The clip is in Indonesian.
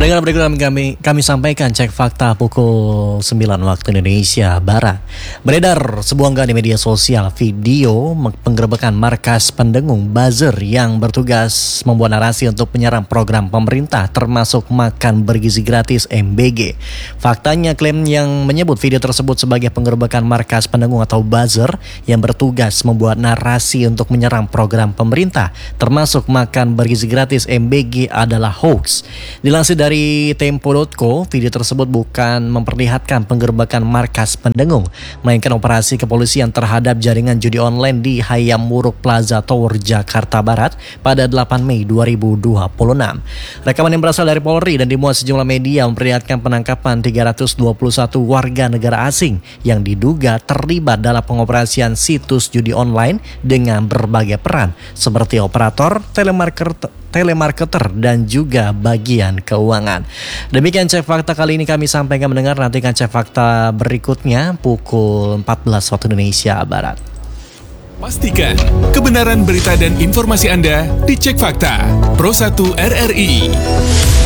Pendengar berikut kami sampaikan cek fakta pukul 9 waktu Indonesia Barat. Beredar sebuah unggahan di media sosial video penggerebekan markas pendengung buzzer yang bertugas membuat narasi untuk menyerang program pemerintah termasuk makan bergizi gratis MBG. Faktanya klaim yang menyebut video tersebut sebagai penggerebekan markas pendengung atau buzzer yang bertugas membuat narasi untuk menyerang program pemerintah termasuk makan bergizi gratis MBG adalah hoax. Dilansir dari Tempo.co, video tersebut bukan memperlihatkan penggerebekan markas pendengung, melainkan operasi kepolisian terhadap jaringan judi online di Hayam Wuruk Plaza Tower, Jakarta Barat pada 8 Mei 2026. Rekaman yang berasal dari Polri dan dimuat sejumlah media memperlihatkan penangkapan 321 warga negara asing yang diduga terlibat dalam pengoperasian situs judi online dengan berbagai peran seperti operator, telemarketer, dan juga bagian keuangan. Demikian cek fakta kali ini kami sampaikan mendengar. Nantikan cek fakta berikutnya pukul 14 waktu Indonesia Barat. Pastikan kebenaran berita dan informasi Anda dicek fakta. Pro 1 RRI.